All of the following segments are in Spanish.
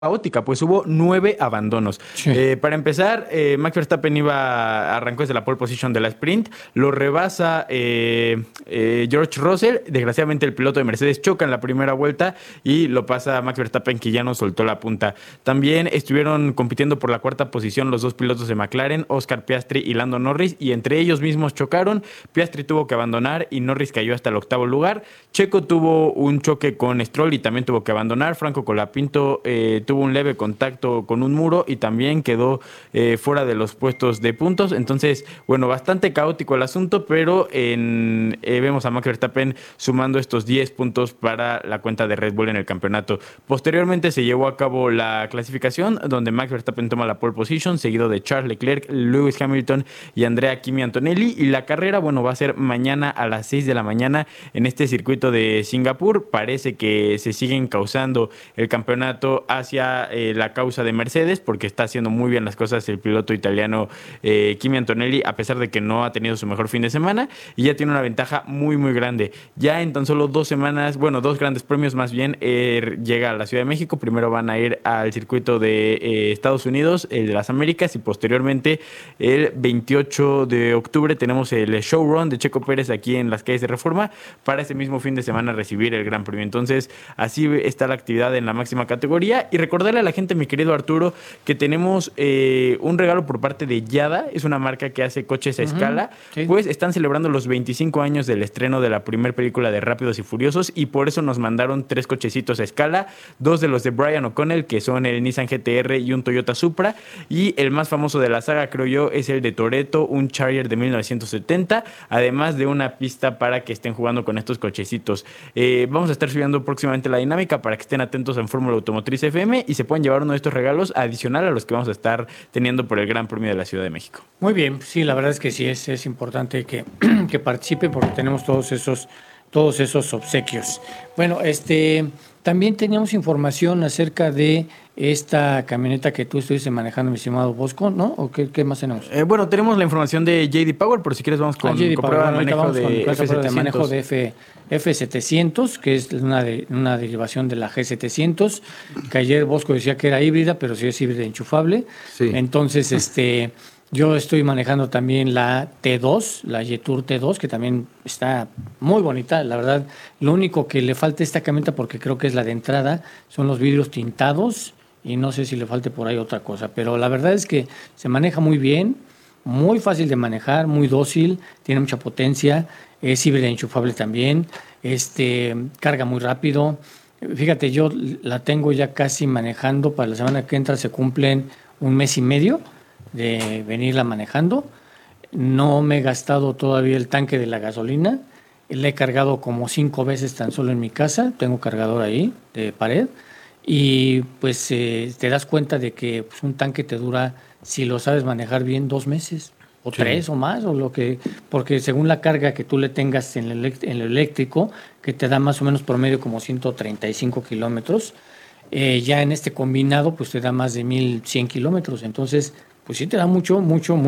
caótica, pues hubo 9 abandonos. Sí. Para empezar, Max Verstappen arrancó desde la pole position de la sprint, lo rebasa George Russell, desgraciadamente el piloto de Mercedes choca en la primera vuelta y lo pasa Max Verstappen, que ya no soltó la punta. También estuvieron compitiendo por la cuarta posición los dos pilotos de McLaren, Oscar Piastri y Lando Norris, y entre ellos mismos chocaron. Piastri tuvo que abandonar y Norris cayó hasta el octavo lugar. Checo tuvo un choque con Stroll y también tuvo que abandonar. Franco Colapinto tuvo un leve contacto con un muro y también quedó fuera de los puestos de puntos. Entonces, bueno, bastante caótico el asunto, pero vemos a Max Verstappen sumando estos 10 puntos para la cuenta de Red Bull en el campeonato. Posteriormente se llevó a cabo la clasificación, donde Max Verstappen toma la pole position, seguido de Charles Leclerc, Lewis Hamilton y Andrea Kimi Antonelli. Y la carrera, bueno, va a ser mañana a las 6 de la mañana en este circuito de Singapur. Parece que se siguen causando el campeonato hacia la causa de Mercedes, porque está haciendo muy bien las cosas el piloto italiano Kimi Antonelli, a pesar de que no ha tenido su mejor fin de semana, y ya tiene una ventaja muy muy grande. Ya en tan solo 2 semanas, bueno, 2 grandes premios más bien, llega a la Ciudad de México. Primero van a ir al circuito de Estados Unidos, el de las Américas, y posteriormente el 28 de octubre tenemos el showrun de Checo Pérez aquí en las calles de Reforma, para ese mismo fin de semana recibir el Gran Premio. Entonces, así está la actividad en la máxima categoría. Y recordarle a la gente, mi querido Arturo, que tenemos un regalo por parte de Yada. Es una marca que hace coches a escala. Sí. Pues están celebrando los 25 años del estreno de la primera película de Rápidos y Furiosos, y por eso nos mandaron 3 cochecitos a escala, 2 de los de Brian O'Connell, que son el Nissan GT-R y un Toyota Supra, y el más famoso de la saga, creo yo, es el de Toretto, un Charger de 1970, además de una pista para que estén jugando con estos cochecitos. Vamos a estar subiendo próximamente la dinámica para que estén atentos en Fórmula Automotriz FM y se pueden llevar uno de estos regalos adicional a los que vamos a estar teniendo por el Gran Premio de la Ciudad de México. Muy bien, sí, la verdad es que sí, es importante que, que participe porque tenemos todos esos obsequios. Bueno, también teníamos información acerca de esta camioneta que tú estuviste manejando, mi estimado Bosco, ¿no? ¿O qué más tenemos? Bueno, tenemos la información de JD Power, pero si quieres vamos con prueba de manejo de F700. De manejo de F700, que es una derivación de la G700, que ayer Bosco decía que era híbrida, pero sí es híbrida enchufable. Sí. Entonces, yo estoy manejando también la T2, la Jetour T2, que también está muy bonita, la verdad. Lo único que le falta a esta camioneta, porque creo que es la de entrada, son los vidrios tintados, y no sé si le falte por ahí otra cosa, pero la verdad es que se maneja muy bien, muy fácil de manejar, muy dócil, tiene mucha potencia, es híbrida enchufable también, carga muy rápido. Fíjate, yo la tengo ya casi manejando, para la semana que entra se cumplen 1 mes y medio de venirla manejando. No me he gastado todavía el tanque de la gasolina, la he cargado como 5 veces tan solo en mi casa, tengo cargador ahí de pared, y pues te das cuenta de que pues, un tanque te dura, si lo sabes manejar bien, 2 meses o 3 o más, o lo que, porque según la carga que tú le tengas en el eléctrico, que te da más o menos promedio como 135 kilómetros, ya en este combinado pues te da más de 1100 kilómetros, entonces pues sí te da mucho,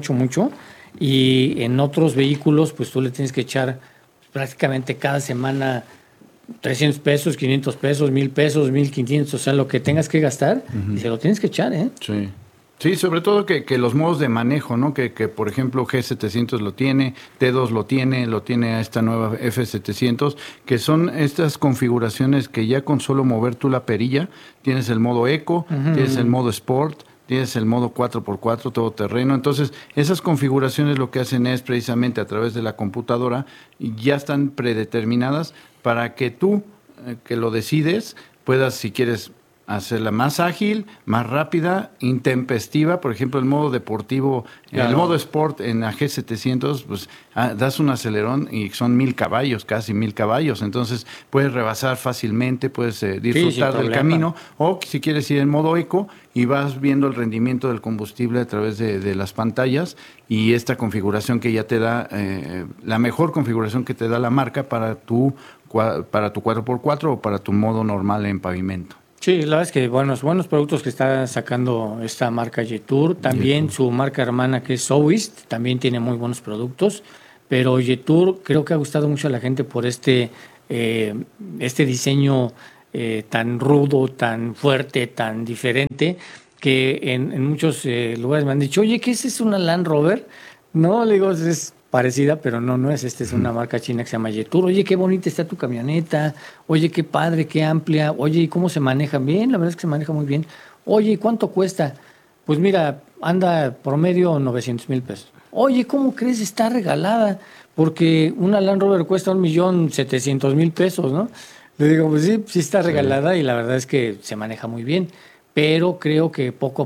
y en otros vehículos pues tú le tienes que echar prácticamente cada semana 300 pesos, 500 pesos, 1000 pesos, 1500, o sea, lo que tengas que gastar, y se lo tienes que echar, ¿eh? Sí. Sí, sobre todo que los modos de manejo, ¿no? Que por ejemplo G700 lo tiene, T2 lo tiene esta nueva F700, que son estas configuraciones que ya con solo mover tú la perilla, tienes el modo Eco, tienes el modo Sport, tienes el modo 4x4 todoterreno. Entonces, esas configuraciones lo que hacen es precisamente a través de la computadora, ya están predeterminadas para que tú, que lo decides, puedas, si quieres, hacerla más ágil, más rápida, intempestiva. Por ejemplo, el modo deportivo, claro. El modo Sport en la G700, pues das un acelerón y son 1000 caballos, casi 1000 caballos. Entonces puedes rebasar fácilmente, puedes disfrutar del camino. O si quieres ir en modo Eco y vas viendo el rendimiento del combustible a través de las pantallas, y esta configuración que ya te da, la mejor configuración que te da la marca para tu 4x4 o para tu modo normal en pavimento. Sí, la verdad es que buenos productos que está sacando esta marca Jetour. También su marca hermana, que es Soueast, también tiene muy buenos productos. Pero Jetour creo que ha gustado mucho a la gente por este diseño tan rudo, tan fuerte, tan diferente, que en muchos lugares me han dicho, oye, ¿qué es una Land Rover? No, le digo, es parecida, pero no es. Es una marca china que se llama Yetur. Oye, qué bonita está tu camioneta. Oye, qué padre, qué amplia. Oye, ¿y cómo se maneja? Bien, la verdad es que se maneja muy bien. Oye, ¿y cuánto cuesta? Pues mira, anda promedio 900,000 pesos. Oye, ¿cómo crees? Está regalada. Porque una Land Rover cuesta 1,700,000 pesos, ¿no? Le digo, pues sí, sí está regalada y la verdad es que se maneja muy bien. Pero creo que poco a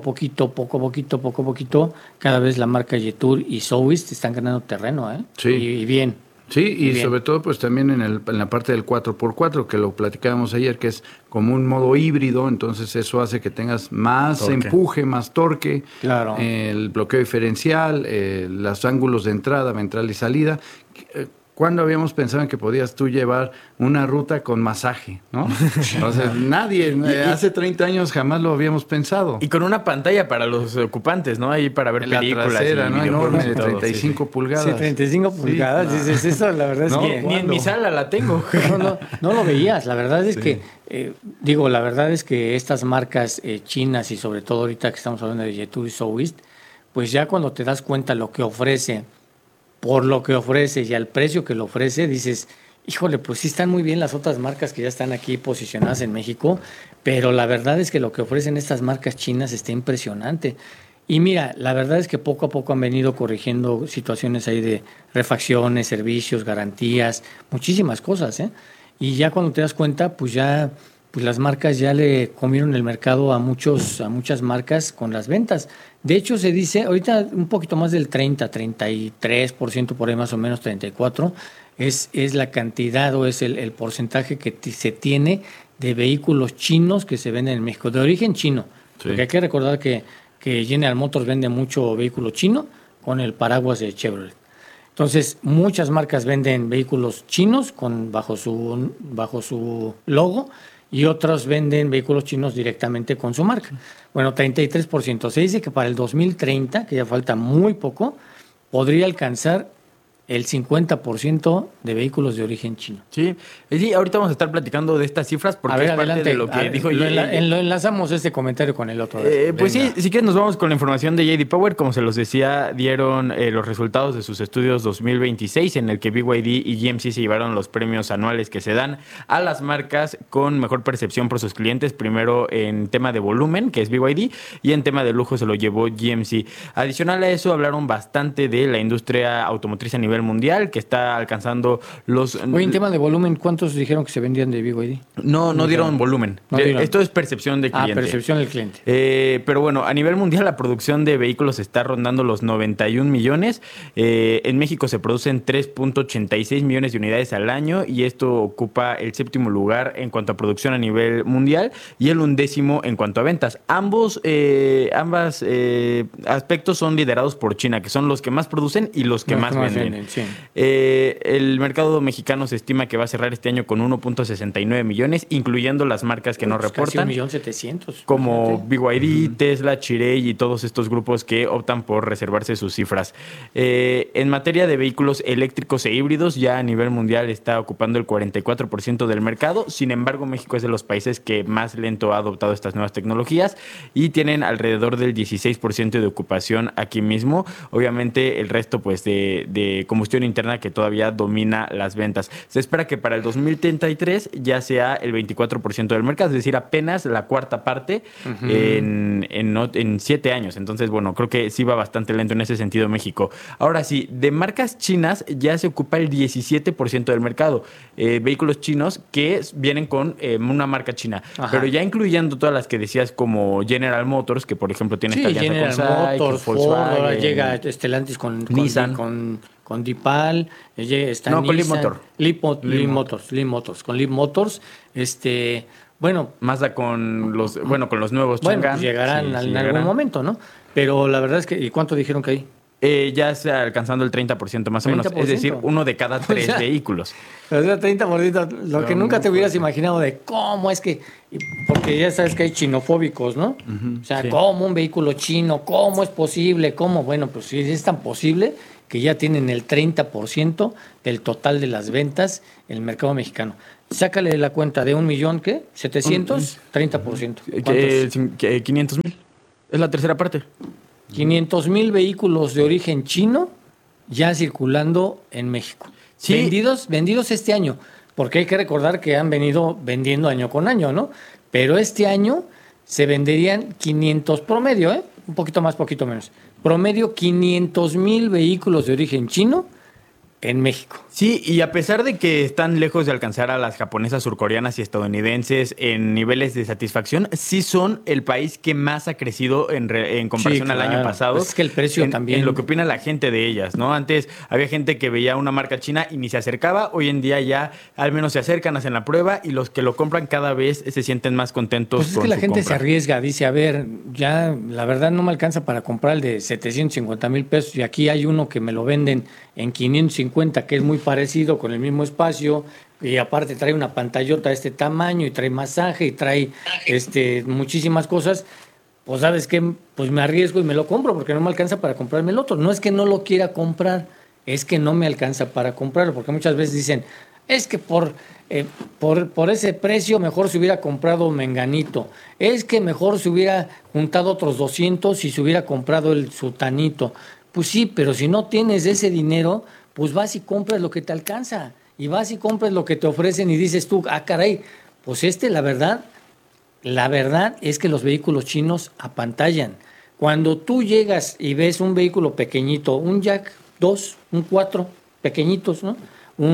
poquito, cada vez la marca Yetur y Soueast están ganando terreno, ¿eh? Sí. Y bien. Sí, y bien. sobre todo pues también en la parte del 4x4, que lo platicábamos ayer, que es como un modo híbrido, entonces eso hace que tengas más Torque. empuje, más torque, Claro. el bloqueo diferencial, los ángulos de entrada, ventral y salida. ¿Cuándo habíamos pensado en que podías tú llevar una ruta con masaje, no? Entonces, nadie, hace 30 años jamás lo habíamos pensado. Y con una pantalla para los ocupantes, ¿no? Ahí para ver La películas trasera, y ¿no? videojuegos Enorme, y de todo, 35 pulgadas. Sí, 35 pulgadas, no. dices, eso la verdad es No, que... Ni en mi sala la tengo. No lo veías, la verdad es que, la verdad es que estas marcas chinas y sobre todo ahorita que estamos hablando de Yetur y Soueast, pues ya cuando te das cuenta lo que ofrece, por lo que ofrece y al precio que lo ofrece, dices, híjole, pues sí están muy bien las otras marcas que ya están aquí posicionadas en México, pero la verdad es que lo que ofrecen estas marcas chinas está impresionante. Y mira, la verdad es que poco a poco han venido corrigiendo situaciones ahí de refacciones, servicios, garantías, muchísimas cosas, ¿eh? Y ya cuando te das cuenta, pues las marcas ya le comieron el mercado a muchas marcas con las ventas. De hecho, se dice, ahorita un poquito más del 33% por ahí más o menos, 34%, es la cantidad o es el porcentaje que se tiene de vehículos chinos que se venden en México, de origen chino. Sí. Porque hay que recordar que General Motors vende mucho vehículo chino con el paraguas de Chevrolet. Entonces, muchas marcas venden vehículos chinos bajo su logo y otros venden vehículos chinos directamente con su marca. Bueno, 33%. Se dice que para el 2030, que ya falta muy poco, podría alcanzar el 50% de vehículos de origen chino. Sí, ahorita vamos a estar platicando de estas cifras porque es parte de lo que dijo lo enlazamos este comentario con el otro. Pues sí, si quieres nos vamos con la información de J.D. Power. Como se los decía, dieron los resultados de sus estudios 2026 en el que BYD y GMC se llevaron los premios anuales que se dan a las marcas con mejor percepción por sus clientes. Primero en tema de volumen, que es BYD, y en tema de lujo se lo llevó GMC. Adicional a eso, hablaron bastante de la industria automotriz a nivel mundial, que está alcanzando los... Oye, en tema de volumen, ¿cuántos dijeron que se vendían de BYD? No dieron volumen. No dieron. Esto es percepción de cliente. Percepción del cliente. Pero bueno, a nivel mundial la producción de vehículos está rondando los 91 millones. En México se producen 3.86 millones de unidades al año y esto ocupa el 7º lugar en cuanto a producción a nivel mundial y el 11º en cuanto a ventas. Ambos aspectos son liderados por China, que son los que más producen y los que más venden. Sí. El mercado mexicano se estima que va a cerrar este año con 1.69 millones, incluyendo las marcas que no reportan. Casi 1.700.000. Como BYD, Tesla, Chery y todos estos grupos que optan por reservarse sus cifras. En materia de vehículos eléctricos e híbridos, ya a nivel mundial está ocupando el 44% del mercado. Sin embargo, México es de los países que más lento ha adoptado estas nuevas tecnologías y tienen alrededor del 16% de ocupación aquí mismo. Obviamente, el resto pues de combustión interna que todavía domina las ventas. Se espera que para el 2033 ya sea el 24% del mercado, es decir, apenas la cuarta parte en 7 años. Entonces, bueno, creo que sí va bastante lento en ese sentido México. Ahora sí, de marcas chinas ya se ocupa el 17% del mercado. Vehículos chinos que vienen con una marca china. Ajá. Pero ya incluyendo todas las que decías como General Motors, que por ejemplo tiene esta alianza General con SAIC, Motors, Volkswagen, Ford, ahora llega Stellantis con Nissan. Con Dipal, está no, Nissan, con Leap Motors. Con Leap Motors, bueno, Mazda con los nuevos bueno, Chang'an. pues llegarán en algún momento, ¿no? Pero la verdad es que, ¿y cuánto dijeron que hay? Ya está alcanzando el 30% más o menos. 30%. Es decir, uno de cada 3 sea, vehículos. O sea, 30%, lo que No, nunca muy te hubieras fuerte. imaginado de cómo es que, porque ya sabes que hay chinofóbicos, ¿no? O sea, sí. ¿cómo un vehículo chino? ¿Cómo es posible? ¿Cómo? Bueno, pues sí, es tan posible que ya tienen el 30% del total de las ventas en el mercado mexicano. Sácale la cuenta de 1,000,000, ¿qué? 700, 30%. ¿Cuántos? 500,000. Es la tercera parte. 500,000 vehículos de origen chino ya circulando en México. Sí. Vendidos este año, porque hay que recordar que han venido vendiendo año con año, ¿no? Pero este año se venderían 500 promedio, ¿eh? Un poquito más, poquito menos. Promedio 500,000 vehículos de origen chino en México. Sí, y a pesar de que están lejos de alcanzar a las japonesas, surcoreanas y estadounidenses en niveles de satisfacción, sí son el país que más ha crecido en comparación Sí, al año claro. pasado. Pues es que el precio también. En lo que opina la gente de ellas, ¿no? Antes había gente que veía una marca china y ni se acercaba. Hoy en día ya al menos se acercan, hacen la prueba y los que lo compran cada vez se sienten más contentos Pues es con que la su gente se compra. arriesga, dice, a ver, ya la verdad no me alcanza para comprar el de 750,000 pesos y aquí hay uno que me lo venden en 550, que es muy parecido, con el mismo espacio, y aparte trae una pantallota de este tamaño y trae masaje y trae muchísimas cosas. Pues sabes qué, pues me arriesgo y me lo compro porque no me alcanza para comprarme el otro. No es que no lo quiera comprar, es que no me alcanza para comprarlo, porque muchas veces dicen, es que por ese precio mejor se hubiera comprado menganito, es que mejor se hubiera juntado otros 200 y se hubiera comprado el sutanito. Pues sí, pero si no tienes ese dinero, pues vas y compras lo que te alcanza, y vas y compras lo que te ofrecen y dices tú, ah, caray, pues la verdad es que los vehículos chinos apantallan. Cuando tú llegas y ves un vehículo pequeñito, un Jack 2, un 4, pequeñitos, ¿no?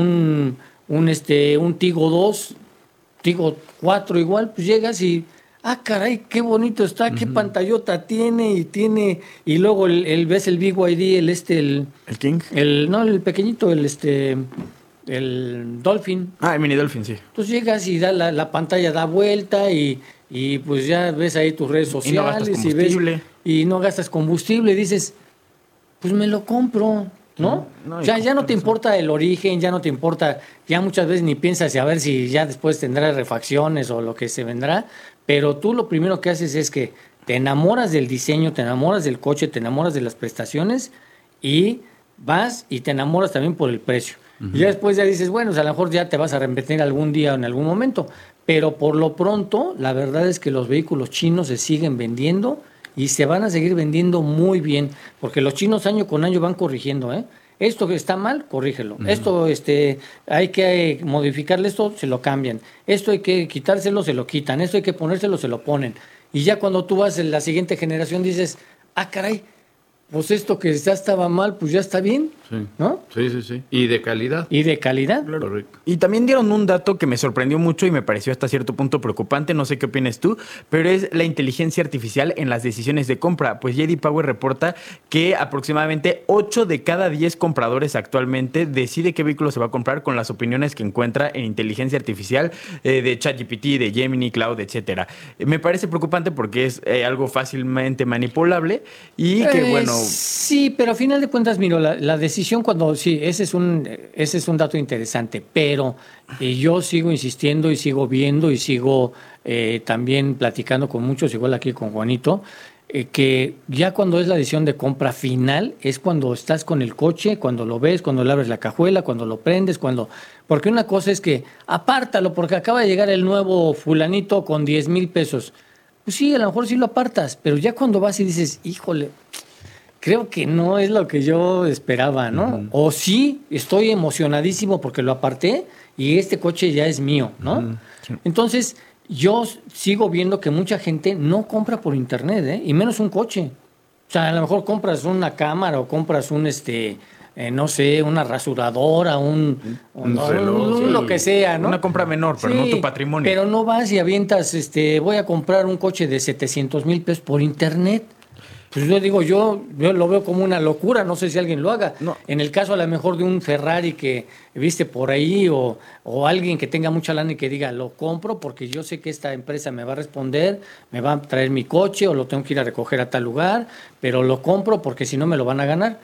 Un Tigo 2, Tigo 4 igual, pues llegas y, ah, caray, qué bonito está, qué pantallota tiene, y luego ves el BYD, ¿El King? no, el pequeñito, el Dolphin. Ah, el Mini Dolphin, sí. Entonces llegas y la pantalla da vuelta y pues ya ves ahí tus redes Y no gastas sociales combustible. y no gastas combustible y dices, pues me lo compro, ¿no? No, O y sea, ya no con te eso. importa el origen, ya no te importa, ya muchas veces ni piensas a ver si ya después tendrá refacciones o lo que se vendrá, pero tú lo primero que haces es que te enamoras del diseño, te enamoras del coche, te enamoras de las prestaciones y vas y te enamoras también por el precio. Y ya después ya dices, bueno, o sea, a lo mejor ya te vas a arrepentir algún día o en algún momento, pero por lo pronto la verdad es que los vehículos chinos se siguen vendiendo y se van a seguir vendiendo muy bien, porque los chinos año con año van corrigiendo, ¿eh? Esto que está mal, corrígelo. Esto hay que modificarle esto, se lo cambian. Esto hay que quitárselo, se lo quitan. Esto hay que ponérselo, se lo ponen. Y ya cuando tú vas en la siguiente generación dices, ah, caray, pues esto que ya estaba mal, pues ya está bien, Sí. ¿no? Sí. Y de calidad. Y de calidad. Correcto. Y también dieron un dato que me sorprendió mucho y me pareció hasta cierto punto preocupante, no sé qué opinas tú, pero es la inteligencia artificial en las decisiones de compra. Pues J.D. Power reporta que aproximadamente 8 de cada 10 compradores actualmente decide qué vehículo se va a comprar con las opiniones que encuentra en inteligencia artificial de ChatGPT, de Gemini, Cloud, etcétera. Me parece preocupante porque es algo fácilmente manipulable y que, bueno... Sí, pero a final de cuentas, miro, la decisión cuando, sí, ese es un dato interesante, pero yo sigo insistiendo y sigo viendo y sigo también platicando con muchos, igual aquí con Juanito, que ya cuando es la decisión de compra final, es cuando estás con el coche, cuando lo ves, cuando le abres la cajuela, cuando lo prendes, porque una cosa es que apártalo porque acaba de llegar el nuevo fulanito con 10,000 pesos. Pues sí, a lo mejor sí lo apartas, pero ya cuando vas y dices, híjole, creo que no es lo que yo esperaba, ¿no? O sí, estoy emocionadísimo porque lo aparté y este coche ya es mío, ¿no? Sí. Entonces, yo sigo viendo que mucha gente no compra por internet, ¿eh? Y menos un coche. O sea, a lo mejor compras una cámara o compras no sé, una rasuradora, reloj, lo que sea, ¿no? Una compra menor, pero no tu patrimonio. Pero no vas y avientas, voy a comprar un coche de 700,000 pesos por internet. Pues yo digo, yo lo veo como una locura, no sé si alguien lo haga. No. En el caso a lo mejor de un Ferrari que viste por ahí o alguien que tenga mucha lana y que diga, lo compro porque yo sé que esta empresa me va a responder, me va a traer mi coche o lo tengo que ir a recoger a tal lugar, pero lo compro porque si no me lo van a ganar.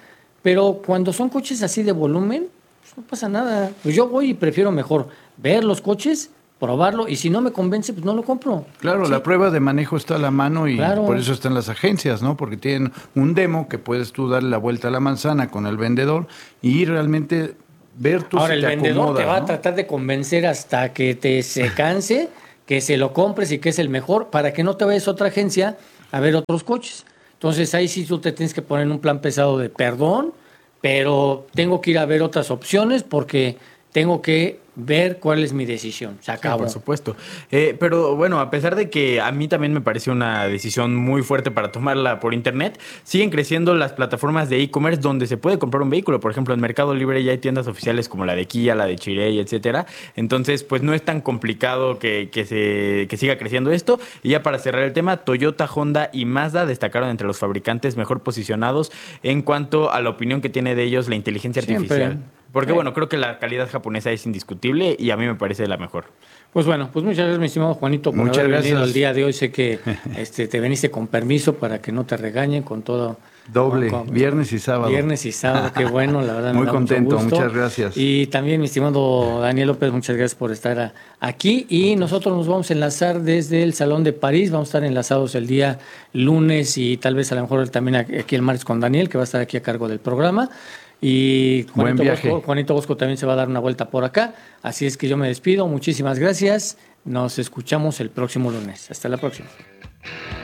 Pero cuando son coches así de volumen, pues no pasa nada. Pues yo voy y prefiero mejor ver los coches, probarlo, y si no me convence, pues no lo compro. Claro, Sí. la prueba de manejo está a la mano y Claro. por eso están las agencias, ¿no? Porque tienen un demo que puedes tú darle la vuelta a la manzana con el vendedor y realmente ver tú Ahora, si el te vendedor acomoda, te va a ¿no? tratar de convencer hasta que se canse, que se lo compres y que es el mejor, para que no te vayas a otra agencia a ver otros coches. Entonces ahí sí tú te tienes que poner en un plan pesado de perdón, pero tengo que ir a ver otras opciones porque tengo que ver cuál es mi decisión. Se Sí, acabó. por supuesto. Pero bueno, a pesar de que a mí también me parece una decisión muy fuerte para tomarla por internet, siguen creciendo las plataformas de e-commerce donde se puede comprar un vehículo. Por ejemplo, en Mercado Libre ya hay tiendas oficiales como la de Kia, la de Chery, etcétera. Entonces, pues no es tan complicado que siga creciendo esto. Y ya para cerrar el tema, Toyota, Honda y Mazda destacaron entre los fabricantes mejor posicionados en cuanto a la opinión que tiene de ellos la inteligencia Siempre. artificial. Porque bueno, creo que la calidad japonesa es indiscutible y a mí me parece la mejor. Pues bueno, pues muchas gracias, mi estimado Juanito, por Muchas haber venido gracias. el día de hoy. Sé que te veniste con permiso para que no te regañen con todo. Doble, con- viernes y sábado. Viernes y sábado, qué bueno, la verdad. me Muy da mucho contento, gusto. muchas gracias. Y también, mi estimado Daniel López, muchas gracias por estar aquí. Y nosotros nos vamos a enlazar desde el Salón de París. Vamos a estar enlazados el día lunes y tal vez a lo mejor también aquí el martes con Daniel, que va a estar aquí a cargo del programa. Y Buen viaje. Juanito Bosco también se va a dar una vuelta por acá. Así es que yo me despido. Muchísimas gracias. Nos escuchamos el próximo lunes. Hasta la próxima.